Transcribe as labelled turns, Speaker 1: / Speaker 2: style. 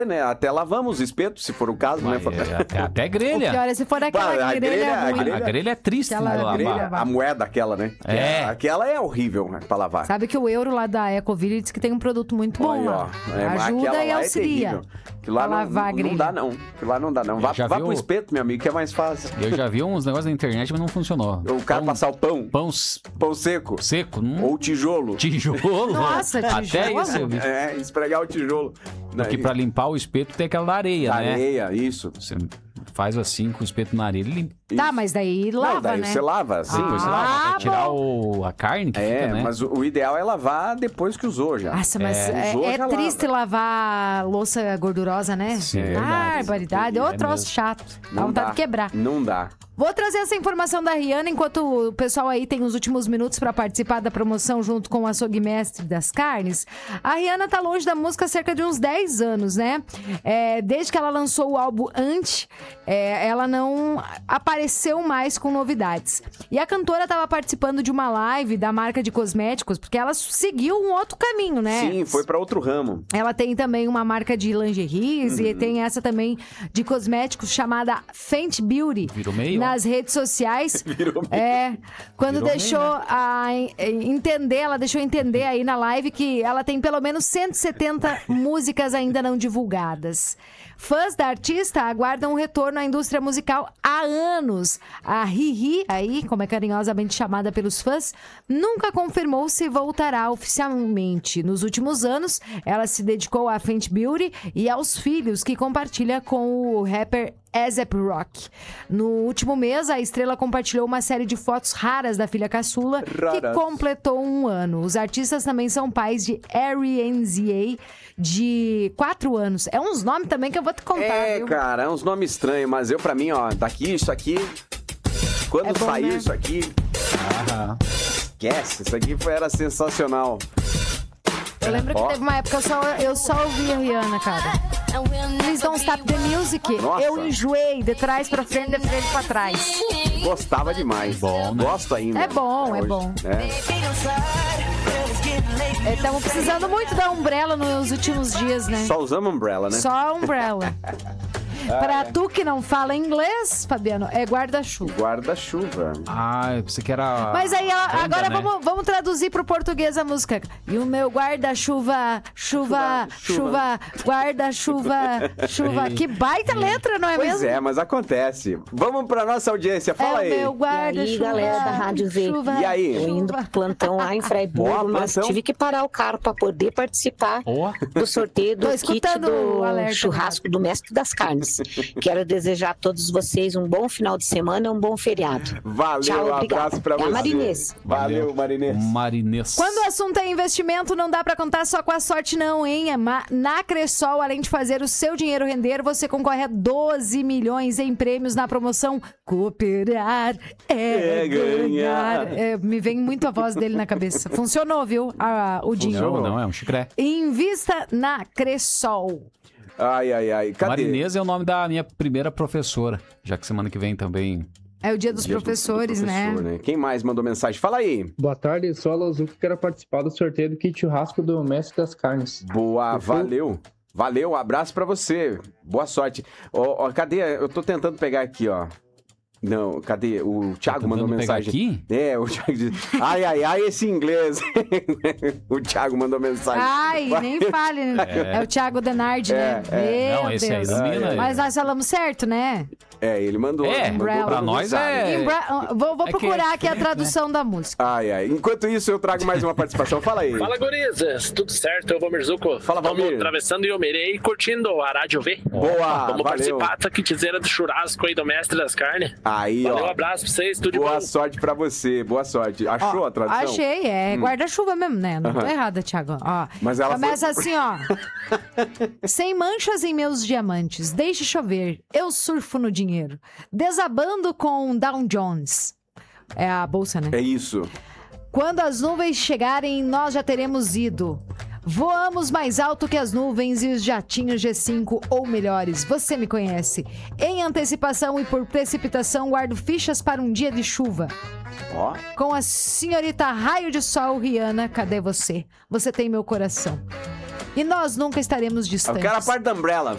Speaker 1: né? Até lavamos o espeto, se for o caso, né?
Speaker 2: Até grelha.
Speaker 3: O pior é se for aquela grelha ruim.
Speaker 2: A grelha é triste,
Speaker 3: Aquela
Speaker 2: né?
Speaker 3: grelha-
Speaker 1: A moeda aquela, né? Aquela é horrível, né, pra lavar.
Speaker 3: Sabe que o Euro lá da Ecoville diz que tem um produto muito bom
Speaker 1: Aí,
Speaker 3: lá.
Speaker 1: mas
Speaker 3: Ajuda
Speaker 1: aquela
Speaker 3: e
Speaker 1: lá
Speaker 3: auxilia.
Speaker 1: É terrível. Que lá
Speaker 3: Pra lavar a
Speaker 1: não
Speaker 3: grelha.
Speaker 1: dá, não. Que lá não dá, não. Vá
Speaker 2: Já viu-
Speaker 1: pro espeto, meu amigo, que é mais fácil.
Speaker 2: Eu já vi uns negócios na internet, mas não funcionou.
Speaker 1: O cara passar o pão
Speaker 2: Pão
Speaker 1: seco.
Speaker 2: seco.
Speaker 1: Ou tijolo.
Speaker 2: Tijolo.
Speaker 3: Nossa,
Speaker 2: Até
Speaker 3: tijolo?
Speaker 2: isso eu vi.
Speaker 1: Esfregar o tijolo.
Speaker 2: Porque pra limpar o espeto tem aquela da areia, né?
Speaker 1: Areia, isso.
Speaker 2: Você faz assim com o espeto na areia, ele limpa.
Speaker 3: Tá, mas daí lava,
Speaker 1: Não, daí
Speaker 3: né?
Speaker 1: você lava, sim.
Speaker 2: Depois você lava, pra tirar a carne que fica, né?
Speaker 1: Mas o ideal é lavar depois que usou já.
Speaker 3: Nossa, mas
Speaker 1: usou,
Speaker 3: é
Speaker 1: já
Speaker 3: triste lavar louça gordurosa, né?
Speaker 2: Sim, é verdade.
Speaker 3: Barbaridade. É
Speaker 2: É
Speaker 3: outro troço
Speaker 2: mesmo.
Speaker 3: chato. Dá
Speaker 1: Não
Speaker 3: vontade
Speaker 1: dá.
Speaker 3: de quebrar.
Speaker 1: Não dá.
Speaker 3: Vou trazer essa informação da Rihanna enquanto o pessoal aí tem os últimos minutos para participar da promoção junto com o açougue mestre das carnes. A Rihanna tá longe da música há cerca de uns 10 anos, né? Desde que ela lançou o álbum Anti, ela não apareceu mais com novidades. E a cantora estava participando de uma live da marca de cosméticos, porque ela seguiu um outro caminho, né?
Speaker 1: Sim, foi pra outro ramo.
Speaker 3: Ela tem também uma marca de lingeries e tem essa também de cosméticos chamada Fenty Beauty.
Speaker 2: Virou meio,
Speaker 3: nas redes sociais.
Speaker 1: Virou meio.
Speaker 3: Quando
Speaker 2: Virou
Speaker 3: deixou entender, ela deixou entender aí na live que ela tem pelo menos 170 músicas ainda não divulgadas. Fãs da artista aguardam um retorno à indústria musical há anos. A Riri, aí, como é carinhosamente chamada pelos fãs, nunca confirmou se voltará oficialmente. Nos últimos anos, ela se dedicou à Fenty Beauty e aos filhos que compartilha com o rapper A$AP Rocky. No último mês, a estrela compartilhou uma série de fotos raras da filha caçula, que completou 1 ano. Os artistas também são pais de Arianza, de 4 anos. É uns nomes também que eu vou te contar, viu?
Speaker 1: Cara, é uns nomes estranhos, mas eu, pra mim, ó, daqui, isso aqui... Quando
Speaker 3: É bom,
Speaker 1: saiu
Speaker 3: né?
Speaker 1: isso aqui... Esquece, isso aqui era sensacional.
Speaker 3: Eu lembro que teve uma época que eu só ouvia Rihanna, cara. Please Don't Stop the Music.
Speaker 1: Nossa.
Speaker 3: Eu enjoei de trás pra frente, de frente pra trás.
Speaker 1: Gostava demais.
Speaker 2: Bom, né?
Speaker 1: Gosto ainda.
Speaker 3: É bom, é
Speaker 1: hoje.
Speaker 3: bom.
Speaker 1: É.
Speaker 3: Estamos precisando muito da Umbrella nos últimos dias, né?
Speaker 1: Só usamos Umbrella, né?
Speaker 3: Só Umbrella. Pra tu que não fala inglês, Fabiano, é guarda-chuva.
Speaker 1: Guarda-chuva.
Speaker 2: Eu pensei que era...
Speaker 3: Mas aí, agora
Speaker 2: né?
Speaker 3: vamos traduzir pro português a música. E o meu guarda-chuva, chuva, guarda-chuva, chuva. Que baita letra, não é
Speaker 1: Pois
Speaker 3: mesmo?
Speaker 1: é, mas acontece. Vamos pra nossa audiência, fala
Speaker 3: É o
Speaker 1: aí.
Speaker 3: meu
Speaker 4: E
Speaker 3: guarda-chuva.
Speaker 4: aí, galera da Rádio V.
Speaker 3: Chuva,
Speaker 1: E aí?
Speaker 4: Eu indo pro plantão lá em
Speaker 1: Boa,
Speaker 4: Fraiburgo, mas
Speaker 1: plantão.
Speaker 4: tive que parar o carro para poder participar
Speaker 2: Boa.
Speaker 4: do sorteio do
Speaker 3: Tô
Speaker 4: kit
Speaker 3: escutando o
Speaker 4: do
Speaker 3: alerta,
Speaker 4: churrasco do Mestre das Carnes. Quero desejar a todos vocês um bom final de semana e um bom feriado.
Speaker 1: Valeu,
Speaker 4: Tchau,
Speaker 1: um
Speaker 4: obrigada.
Speaker 1: abraço pra
Speaker 4: É a
Speaker 1: você.
Speaker 4: Marinês.
Speaker 1: Valeu, Marinês.
Speaker 2: Marinês.
Speaker 3: Quando o assunto é investimento, não dá pra contar só com a sorte não, hein? Na Cressol, além de fazer o seu dinheiro render, você concorre a 12 milhões em prêmios na promoção Cooperar é ganhar. Me vem muito a voz dele na cabeça. Funcionou, viu? O dinheiro.
Speaker 2: Não, é um chicré.
Speaker 3: Invista na Cressol.
Speaker 1: Ai. Cadê?
Speaker 2: Marinês é o nome da minha primeira professora, já que semana que vem também...
Speaker 3: É o dia dos professores, né?
Speaker 1: Quem mais mandou mensagem? Fala aí.
Speaker 5: Boa tarde, sou a Lozu, que quero participar do sorteio do kit churrasco do Mestre das Carnes.
Speaker 1: Boa, valeu. Valeu, abraço pra você. Boa sorte. Cadê? Eu tô tentando pegar aqui, ó. Não, cadê? O Thiago mandou mensagem.
Speaker 2: Aqui?
Speaker 1: O Thiago disse, ai, esse inglês. O Thiago mandou mensagem.
Speaker 3: Ai, nem fale. É o Thiago Denardi, né? Meu
Speaker 2: Não, esse
Speaker 3: Deus.
Speaker 2: aí domina.
Speaker 3: Mas nós falamos certo, né?
Speaker 1: Ele mandou. mandou
Speaker 2: pra nós é...
Speaker 3: Vou
Speaker 2: É que
Speaker 3: procurar
Speaker 2: é
Speaker 3: aqui a tradução da música.
Speaker 1: Ai. Enquanto isso, eu trago mais uma participação. Fala aí.
Speaker 6: Fala, gurizas. Tudo certo? Eu vou Mirzuco.
Speaker 1: Fala, Valmir.
Speaker 6: Estamos atravessando Iomerê e curtindo a Rádio V.
Speaker 1: Boa,
Speaker 6: Vamos
Speaker 1: valeu.
Speaker 6: participar dessa quitzeira do churrasco aí do Mestre das Carnes.
Speaker 1: Aí,
Speaker 6: Valeu,
Speaker 1: ó.
Speaker 6: abraço pra vocês. Tudo de
Speaker 1: Boa
Speaker 6: bom.
Speaker 1: sorte pra você. Boa sorte. Achou a tradução?
Speaker 3: Achei, guarda-chuva mesmo, né? Não tô errada, Thiago. Ó,
Speaker 1: Mas ela
Speaker 3: começa
Speaker 1: foi...
Speaker 3: assim, ó. Sem manchas em meus diamantes, deixe chover, eu surfo no dinheiro. Desabando com Dow Jones. É a bolsa, né?
Speaker 1: É isso.
Speaker 3: Quando as nuvens chegarem, nós já teremos ido. Voamos mais alto que as nuvens e os jatinhos G5 ou melhores. Você me conhece. Em antecipação e por precipitação, guardo fichas para um dia de chuva.
Speaker 1: Ó.
Speaker 3: Com a senhorita Raio de Sol, Rihanna, cadê você? Você tem meu coração. E nós nunca estaremos
Speaker 1: Eu
Speaker 3: distantes.
Speaker 1: quero a parte da Umbrella.